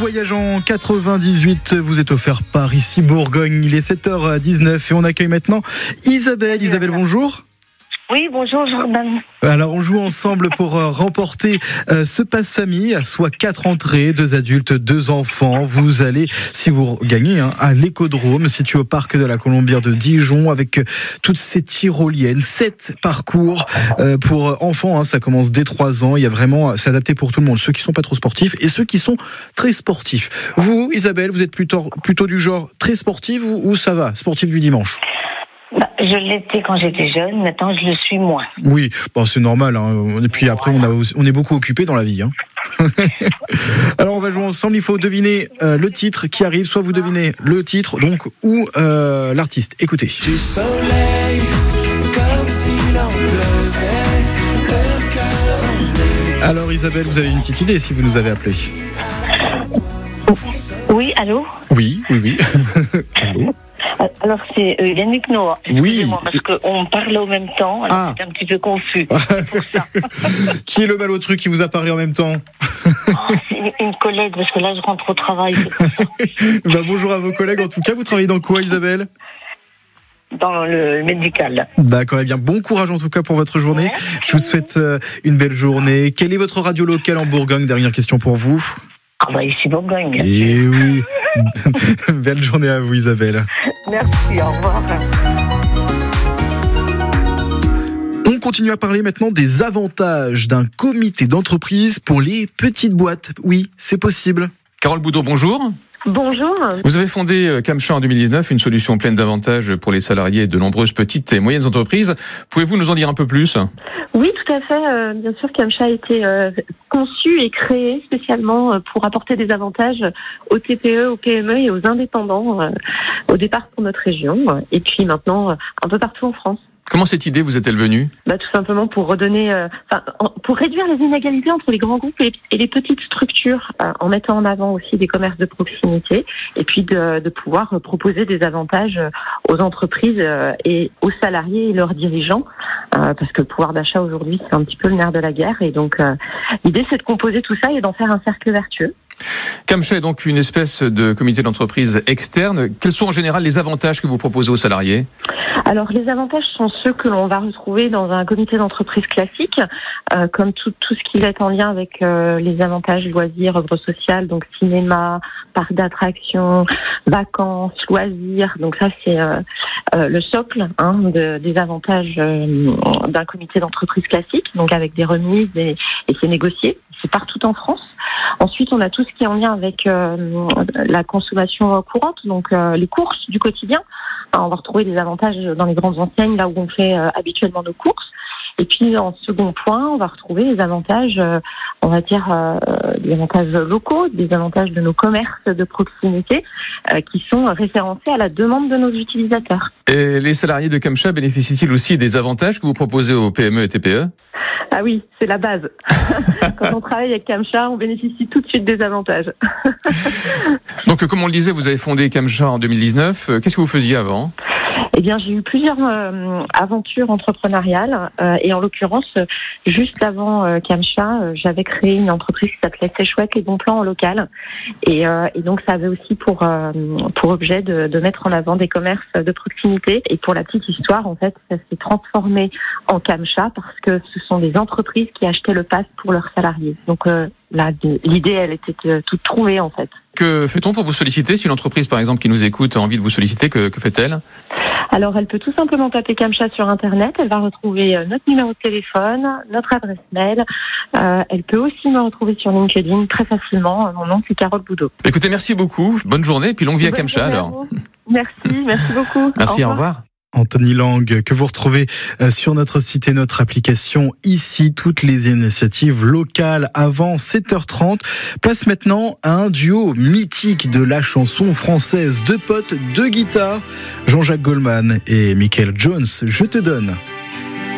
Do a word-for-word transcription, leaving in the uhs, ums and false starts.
Voyage en quatre-vingt-dix-huit vous est offert par Ici Bourgogne. Il est sept heures dix-neuf et on accueille maintenant Isabelle. Isabelle, bonjour. Oui, bonjour Jordan. Alors on joue ensemble pour remporter euh, ce passe-famille, soit quatre entrées, deux adultes, deux enfants. Vous allez, si vous gagnez, hein, à l'Écodrome, situé au parc de la Colombière de Dijon, avec toutes ces tyroliennes, sept parcours euh, pour enfants. Hein, ça commence dès trois ans. Il y a vraiment, c'est adapté pour tout le monde, ceux qui sont pas trop sportifs et ceux qui sont très sportifs. Vous, Isabelle, vous êtes plutôt plutôt du genre très sportive ou, ou ça va, sportif du dimanche? Bah, je l'étais quand j'étais jeune, maintenant je le suis moins. Oui, bon, c'est normal. Hein. Et puis après, on, a, on est beaucoup occupé dans la vie. Hein. Alors on va jouer ensemble, il faut deviner euh, le titre qui arrive, soit vous devinez le titre donc ou euh, l'artiste. Écoutez. Du soleil, comme si l'on pleuvait, le cœur. Alors Isabelle, vous avez une petite idée si vous nous avez appelé? Oui, allô? Oui, oui, oui. Allô? Alors c'est euh, Yannick Noah. Oui. Excusez-moi, parce qu'on parle au même temps, alors ah. C'est un petit peu confus. C'est pour ça. Qui est le malotru qui vous a parlé en même temps? Oh, c'est une collègue, parce que là je rentre au travail. C'est pour ça. Bah, bonjour à vos collègues. En tout cas, vous travaillez dans quoi, Isabelle? Dans le médical. D'accord, et eh bien bon courage en tout cas pour votre journée. Ouais. Je vous souhaite euh, une belle journée. Quelle est votre radio locale en Bourgogne? Dernière question pour vous. Ah bah ici Bourgogne. Et oui. Belle journée à vous Isabelle. Merci, au revoir. On continue à parler maintenant des avantages d'un comité d'entreprise pour les petites boîtes. Oui, c'est possible. Carole Boudot, bonjour. Bonjour. Vous avez fondé Camcha en deux mille dix-neuf, une solution pleine d'avantages pour les salariés de nombreuses petites et moyennes entreprises. Pouvez-vous nous en dire un peu plus ? Oui, tout à fait. Euh, bien sûr, Camcha a été euh, conçu et créé spécialement euh, pour apporter des avantages aux T P E, aux P M E et aux indépendants, euh, au départ pour notre région, et puis maintenant euh, un peu partout en France. Comment cette idée vous est-elle venue ? Bah, tout simplement pour redonner, euh, enfin, pour réduire les inégalités entre les grands groupes et les, et les petites structures, euh, en mettant en avant aussi des commerces de proximité, et puis de, de pouvoir proposer des avantages aux entreprises euh, et aux salariés et leurs dirigeants, euh, parce que le pouvoir d'achat aujourd'hui c'est un petit peu le nerf de la guerre, et donc euh, l'idée c'est de composer tout ça et d'en faire un cercle vertueux. Camcha est donc une espèce de comité d'entreprise externe. Quels sont en général les avantages que vous proposez aux salariés ? Alors, les avantages sont ceux que l'on va retrouver dans un comité d'entreprise classique, euh, comme tout, tout ce qui va être en lien avec euh, les avantages loisirs, œuvres sociales, donc cinéma, parc d'attractions, vacances, loisirs. Donc ça, c'est euh, euh, le socle hein, de, des avantages euh, d'un comité d'entreprise classique, donc avec des remises et, et c'est négocié. C'est partout en France. Ensuite, on a tout ce qui est en lien avec euh, la consommation courante, donc euh, les courses du quotidien. Alors, on va retrouver des avantages dans les grandes enseignes, là où on fait euh, habituellement nos courses. Et puis, en second point, on va retrouver les avantages, euh, on va dire, euh, des avantages locaux, des avantages de nos commerces de proximité, euh, qui sont référencés à la demande de nos utilisateurs. Et les salariés de Camcha bénéficient-ils aussi des avantages que vous proposez aux P M E et T P E ? Ah oui, c'est la base. Quand on travaille avec Camcha, on bénéficie tout de suite des avantages. Donc, comme on le disait, vous avez fondé Camcha en deux mille dix-neuf. Qu'est-ce que vous faisiez avant ? Eh bien, j'ai eu plusieurs euh, aventures entrepreneuriales euh, et en l'occurrence, juste avant euh, Camcha, euh, j'avais créé une entreprise qui s'appelait C'est chouette les bons plans en local et, euh, et donc ça avait aussi pour euh, pour objet de, de mettre en avant des commerces de proximité. Et pour la petite histoire, en fait, ça s'est transformé en Camcha parce que ce sont des entreprises qui achetaient le pass pour leurs salariés. Donc euh, là, l'idée, elle était toute trouvée en fait. Que fait-on pour vous solliciter ? Si une entreprise, par exemple, qui nous écoute a envie de vous solliciter, que, que fait-elle ? Alors, elle peut tout simplement taper Camcha sur Internet. Elle va retrouver notre numéro de téléphone, notre adresse mail. Euh, elle peut aussi me retrouver sur LinkedIn très facilement. Mon nom, c'est Carole Boudot. Écoutez, merci beaucoup. Bonne journée, puis longue vie à Camcha, alors. Merci, merci beaucoup. Merci, au revoir. Au revoir. Anthony Lang, que vous retrouvez sur notre site et notre application Ici, toutes les initiatives locales avant sept heures trente. Place maintenant à un duo mythique de la chanson française, deux potes, deux guitares, Jean-Jacques Goldman et Michael Jones, Je te donne.